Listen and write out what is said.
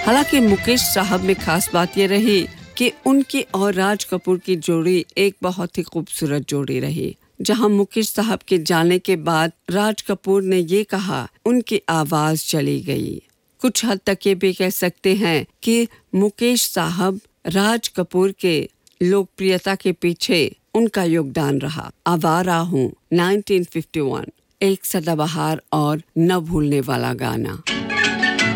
हालांकि मुकेश साहब में खास बात ये रही कि उनकी और राज कपूर की जोड़ी एक बहुत ही खूबसूरत जोड़ी रही। जहां मुकेश साहब के जाने के बाद राज कपूर ने ये कहा, उनकी आवाज चली गई। कुछ हद तक ये भी कह सकते हैं कि मुकेश साहब राज कपूर के लोकप्रियता के पीछे उनका योगदान रहा। आवारा हूँ 1951 एक सदाबहार और न भूलने वाला गाना।